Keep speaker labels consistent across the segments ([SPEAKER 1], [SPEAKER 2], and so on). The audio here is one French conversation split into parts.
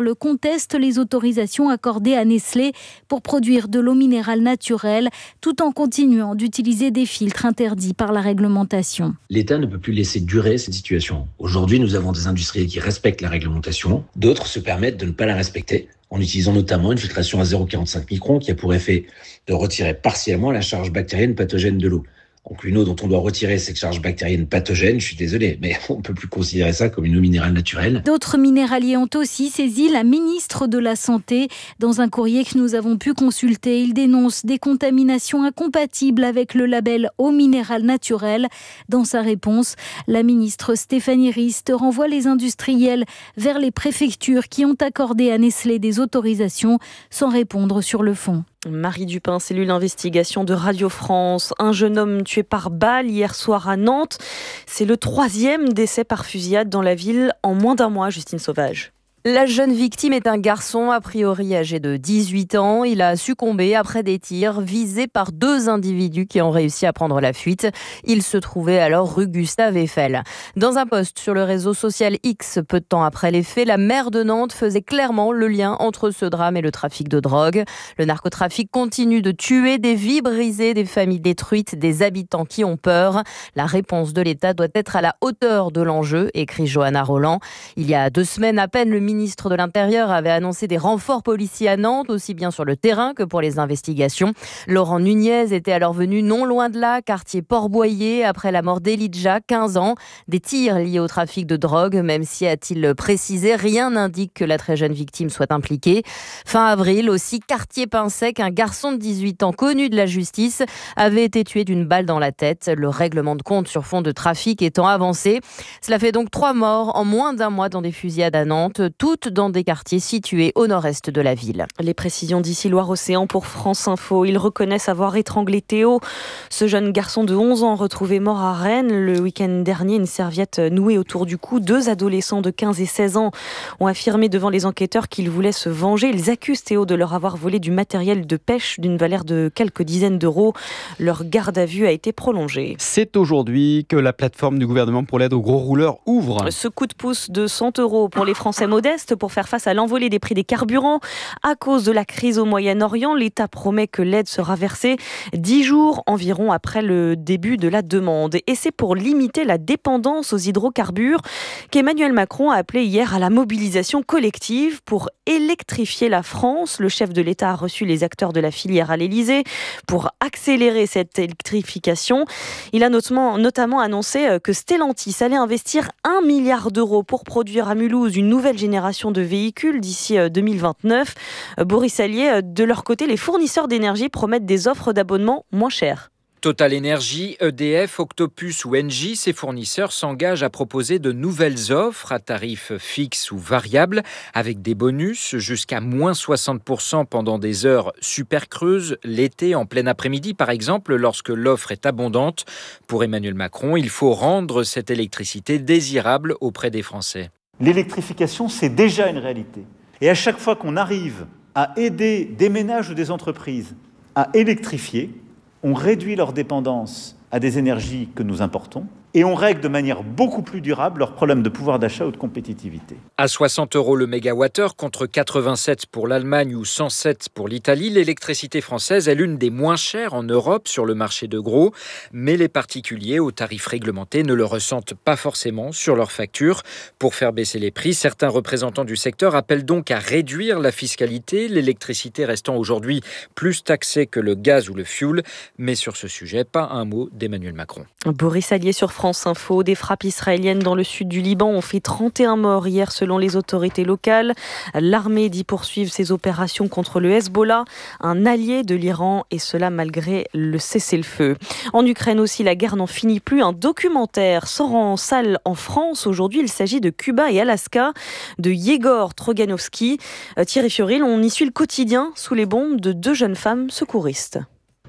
[SPEAKER 1] Merle conteste les autorisations accordées à Nestlé pour produire de l'eau minérale naturelle, tout en continuant d'utiliser des filtres interdits par la réglementation.
[SPEAKER 2] L'État ne peut plus laisser durer cette situation. Aujourd'hui, nous avons des industriels qui respectent la réglementation, d'autres se permettent de ne pas la respecter, en utilisant notamment une filtration à 0,45 microns qui a pour effet de retirer partiellement la charge bactérienne pathogène de l'eau. Donc une eau dont on doit retirer cette charge bactérienne pathogène, je suis désolé, mais on ne peut plus considérer ça comme une eau minérale naturelle.
[SPEAKER 1] D'autres minéraliers ont aussi saisi la ministre de la Santé. Dans un courrier que nous avons pu consulter, ils dénoncent des contaminations incompatibles avec le label eau minérale naturelle. Dans sa réponse, la ministre Stéphanie Rist renvoie les industriels vers les préfectures qui ont accordé à Nestlé des autorisations sans répondre sur le fond.
[SPEAKER 3] Marie Dupin, cellule d'investigation de Radio France. Un jeune homme tué par balle hier soir à Nantes. C'est le 3e décès par fusillade dans la ville en moins d'un mois, Justine Sauvage.
[SPEAKER 4] La jeune victime est un garçon, a priori âgé de 18 ans. Il a succombé après des tirs visés par 2 individus qui ont réussi à prendre la fuite. Il se trouvait alors rue Gustave Eiffel. Dans un post sur le réseau social X, peu de temps après les faits, la maire de Nantes faisait clairement le lien entre ce drame et le trafic de drogue. Le narcotrafic continue de tuer, des vies brisées, des familles détruites, des habitants qui ont peur. La réponse de l'État doit être à la hauteur de l'enjeu, écrit Johanna Roland. Il y a 2 semaines à peine, le ministre de l'Intérieur avait annoncé des renforts policiers à Nantes, aussi bien sur le terrain que pour les investigations. Laurent Nunez était alors venu non loin de là, quartier Port-Boyer, après la mort d'Elijah, 15 ans. Des tirs liés au trafic de drogue, même si, a-t-il précisé, rien n'indique que la très jeune victime soit impliquée. Fin avril, aussi, quartier Pinsec, un garçon de 18 ans connu de la justice avait été tué d'une balle dans la tête. Le règlement de compte sur fond de trafic étant avancé. Cela fait donc 3 morts en moins d'un mois dans des fusillades à Nantes, toutes dans des quartiers situés au nord-est de la ville.
[SPEAKER 3] Les précisions d'ici Loire-Océan pour France Info. Ils reconnaissent avoir étranglé Théo, ce jeune garçon de 11 ans retrouvé mort à Rennes. Le week-end dernier, une serviette nouée autour du cou. 2 adolescents de 15 et 16 ans ont affirmé devant les enquêteurs qu'ils voulaient se venger. Ils accusent Théo de leur avoir volé du matériel de pêche d'une valeur de quelques dizaines d'euros. Leur garde à vue a été prolongée.
[SPEAKER 5] C'est aujourd'hui que la plateforme du gouvernement pour l'aide aux gros rouleurs ouvre.
[SPEAKER 3] Ce coup de pouce de 100 € pour les Français modestes pour faire face à l'envolée des prix des carburants. À cause de la crise au Moyen-Orient, l'État promet que l'aide sera versée 10 jours environ après le début de la demande. Et c'est pour limiter la dépendance aux hydrocarbures qu'Emmanuel Macron a appelé hier à la mobilisation collective pour électrifier la France. Le chef de l'État a reçu les acteurs de la filière à l'Élysée pour accélérer cette électrification. Il a notamment annoncé que Stellantis allait investir 1 milliard d'euros pour produire à Mulhouse une nouvelle génération de véhicules d'ici 2029. Boris Allier, de leur côté, les fournisseurs d'énergie promettent des offres d'abonnement moins chères.
[SPEAKER 6] Total Energy, EDF, Octopus ou Engie, ces fournisseurs s'engagent à proposer de nouvelles offres à tarifs fixes ou variables avec des bonus jusqu'à moins 60% pendant des heures super creuses, l'été en plein après-midi par exemple, lorsque l'offre est abondante. Pour Emmanuel Macron, il faut rendre cette électricité désirable auprès des Français.
[SPEAKER 7] L'électrification, c'est déjà une réalité. Et à chaque fois qu'on arrive à aider des ménages ou des entreprises à électrifier, on réduit leur dépendance à des énergies que nous importons et on règle de manière beaucoup plus durable leurs problèmes de pouvoir d'achat ou de compétitivité.
[SPEAKER 6] À 60 € le mégawattheure contre 87 pour l'Allemagne ou 107 pour l'Italie, l'électricité française est l'une des moins chères en Europe sur le marché de gros. Mais les particuliers aux tarifs réglementés ne le ressentent pas forcément sur leurs factures. Pour faire baisser les prix, certains représentants du secteur appellent donc à réduire la fiscalité, l'électricité restant aujourd'hui plus taxée que le gaz ou le fioul. Mais sur ce sujet, pas un mot d'Emmanuel Macron.
[SPEAKER 3] Boris Allier sur France Info. Des frappes israéliennes dans le sud du Liban ont fait 31 morts hier selon les autorités locales. L'armée dit poursuivre ses opérations contre le Hezbollah, un allié de l'Iran, et cela malgré le cessez-le-feu. En Ukraine aussi, la guerre n'en finit plus. Un documentaire sort en salle en France aujourd'hui. Il s'agit de Cuba et Alaska, de Yegor Troganovsky. Thierry Fioril, on y suit le quotidien sous les bombes de 2 jeunes femmes secouristes.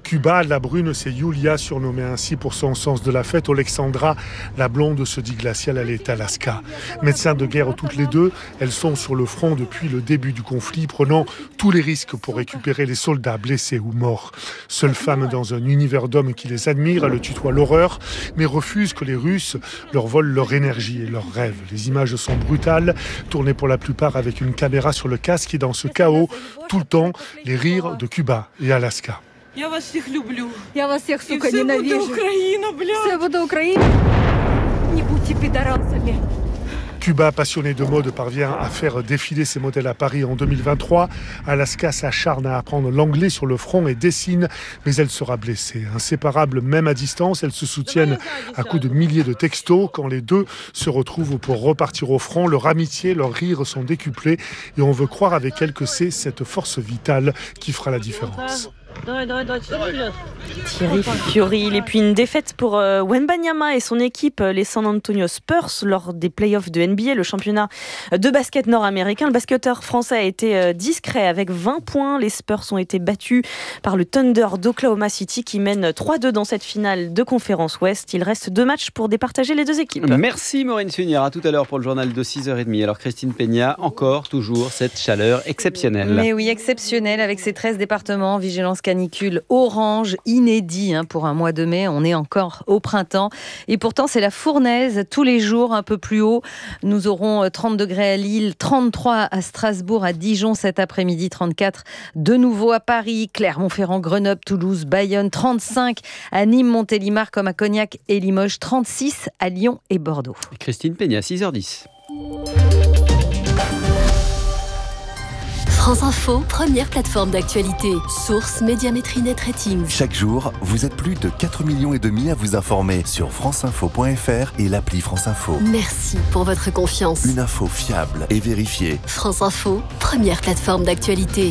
[SPEAKER 8] Cuba, la brune, c'est Yulia, surnommée ainsi pour son sens de la fête. Alexandra, la blonde, se dit glaciale, elle est Alaska. Médecins de guerre toutes les deux, elles sont sur le front depuis le début du conflit, prenant tous les risques pour récupérer les soldats blessés ou morts. Seule femme dans un univers d'hommes qui les admire, elle tutoie l'horreur, mais refuse que les Russes leur volent leur énergie et leurs rêves. Les images sont brutales, tournées pour la plupart avec une caméra sur le casque et dans ce chaos, tout le temps, les rires de Cuba et Alaska.
[SPEAKER 9] Я вас всех люблю.
[SPEAKER 10] Я вас всех, сука,
[SPEAKER 9] И все
[SPEAKER 10] ненавижу.
[SPEAKER 9] будет Украина, блядь.
[SPEAKER 10] Все будет Украина. Не будьте пидорасами.
[SPEAKER 8] Cuba, passionné de mode, parvient à faire défiler ses modèles à Paris en 2023. Alaska s'acharne à apprendre l'anglais sur le front et dessine, mais elle sera blessée. Inséparables, même à distance, elles se soutiennent à coups de milliers de textos. Quand les deux se retrouvent pour repartir au front, leur amitié, leurs rires sont décuplés et on veut croire avec elles que c'est cette force vitale qui fera la différence.
[SPEAKER 3] Thierry Fioril. Et puis une défaite pour Wembanyama et son équipe, les San Antonio Spurs, lors des playoffs de NBA, le championnat de basket nord-américain. Le basketteur français a été discret avec 20 points. Les Spurs ont été battus par le Thunder d'Oklahoma City qui mène 3-2 dans cette finale de conférence Ouest. Il reste 2 matchs pour départager les deux équipes.
[SPEAKER 5] Merci Maureen Sunière. À tout à l'heure pour le journal de 6h30. Alors Christine Peña, toujours cette chaleur exceptionnelle.
[SPEAKER 4] Mais oui, exceptionnelle avec ces 13 départements, vigilance canicule orange, inédit pour un mois de mai. On est encore au printemps. Et pourtant, c'est la fournaise tous les jours, un peu plus haut. Nous aurons 30 degrés à Lille, 33 à Strasbourg, à Dijon cet après-midi, 34 de nouveau à Paris, Clermont-Ferrand, Grenoble, Toulouse, Bayonne, 35 à Nîmes, Montélimar, comme à Cognac et Limoges, 36 à Lyon et Bordeaux.
[SPEAKER 5] Christine Peña, 6h10.
[SPEAKER 11] France Info, première plateforme d'actualité. Source Médiamétrie Net Rating.
[SPEAKER 12] Chaque jour, vous êtes plus de 4,5 millions à vous informer sur franceinfo.fr et l'appli France Info.
[SPEAKER 11] Merci pour votre confiance.
[SPEAKER 12] Une info fiable et vérifiée.
[SPEAKER 11] France Info, première plateforme d'actualité.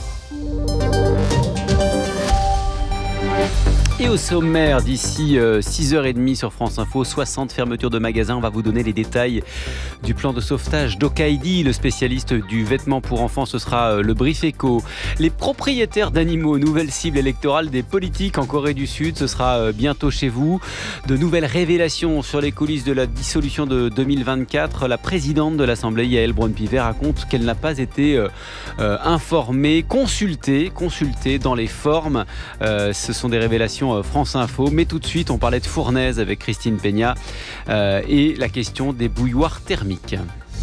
[SPEAKER 5] Et au sommaire, d'ici 6h30 sur France Info, 60 fermetures de magasins. On va vous donner les détails du plan de sauvetage d'Okaidi, le spécialiste du vêtement pour enfants. Ce sera le Brief Éco. Les propriétaires d'animaux, nouvelle cible électorale des politiques en Corée du Sud. Ce sera bientôt chez vous. De nouvelles révélations sur les coulisses de la dissolution de 2024. La présidente de l'Assemblée, Yael Braun-Pivet, raconte qu'elle n'a pas été informée, consultée dans les formes. Ce sont des révélations France Info, mais tout de suite on parlait de fournaise avec Christine Peña et la question des bouilloires thermiques.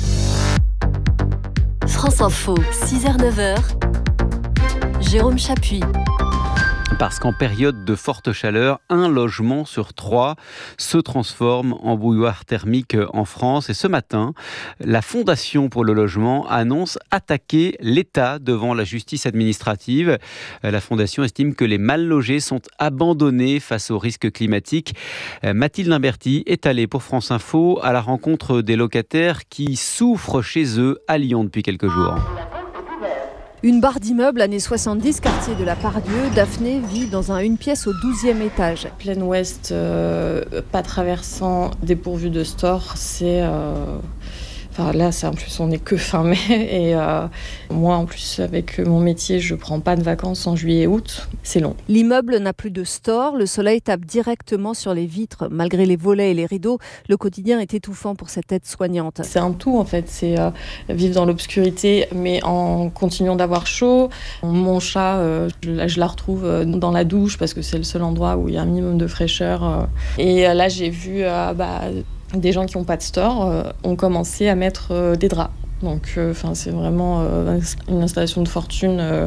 [SPEAKER 11] France Info, 6h-9h, Jérôme Chapuis.
[SPEAKER 5] Parce qu'en période de forte chaleur, 1 logement sur 3 se transforme en bouilloire thermique en France. Et ce matin, la Fondation pour le logement annonce attaquer l'État devant la justice administrative. La Fondation estime que les mal logés sont abandonnés face aux risques climatiques. Mathilde Imberti est allée pour France Info à la rencontre des locataires qui souffrent chez eux à Lyon depuis quelques jours.
[SPEAKER 13] Une barre d'immeubles années 70, quartier de la Pardieu. Daphné vit dans une pièce au 12e étage.
[SPEAKER 14] Plein ouest, pas traversant, dépourvu de store, c'est... Enfin, là, en plus, on n'est que fin mai. Et moi, en plus, avec mon métier, je ne prends pas de vacances en juillet et août. C'est long.
[SPEAKER 13] L'immeuble n'a plus de store. Le soleil tape directement sur les vitres. Malgré les volets et les rideaux, le quotidien est étouffant pour cette aide-soignante.
[SPEAKER 14] C'est un tout, en fait. C'est vivre dans l'obscurité, mais en continuant d'avoir chaud. Mon chat, je la retrouve dans la douche parce que c'est le seul endroit où il y a un minimum de fraîcheur. Et là, j'ai vu... des gens qui n'ont pas de store ont commencé à mettre des draps. Donc c'est vraiment une installation de fortune.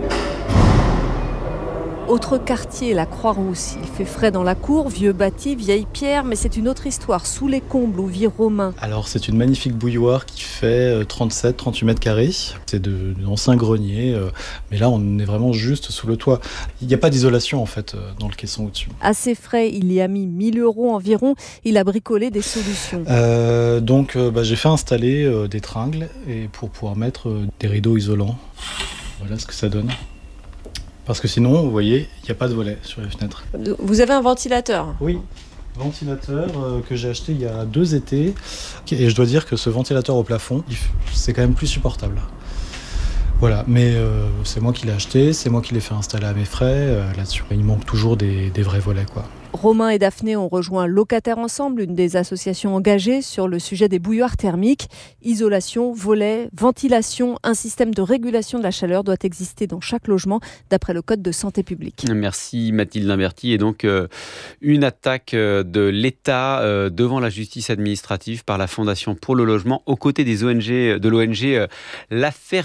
[SPEAKER 13] Autre quartier, la Croix-Rousse. Il fait frais dans la cour, vieux bâti, vieille pierre, mais c'est une autre histoire. Sous les combles, où vit Romain.
[SPEAKER 15] Alors c'est une magnifique bouilloire qui fait 37-38 mètres carrés. C'est d'anciens greniers, mais là on est vraiment juste sous le toit. Il n'y a pas d'isolation en fait dans le caisson au-dessus.
[SPEAKER 13] Assez frais, il y a mis 1 000 € environ. Il a bricolé des solutions.
[SPEAKER 15] Donc j'ai fait installer des tringles et pour pouvoir mettre des rideaux isolants. Voilà ce que ça donne. Parce que sinon, vous voyez, il n'y a pas de volet sur les fenêtres.
[SPEAKER 13] Vous avez un ventilateur ?
[SPEAKER 15] Oui, ventilateur que j'ai acheté il y a 2 étés. Et je dois dire que ce ventilateur au plafond, c'est quand même plus supportable. Voilà, mais c'est moi qui l'ai acheté, c'est moi qui l'ai fait installer à mes frais. Là-dessus, il manque toujours des vrais volets, quoi.
[SPEAKER 13] Romain et Daphné ont rejoint Locataires Ensemble, une des associations engagées sur le sujet des bouilloires thermiques. Isolation, volets, ventilation, un système de régulation de la chaleur doit exister dans chaque logement, d'après le Code de santé publique.
[SPEAKER 5] Merci Mathilde Limberti. Et donc, une attaque de l'État devant la justice administrative par la Fondation pour le logement, aux côtés des ONG, de l'ONG L'Affaire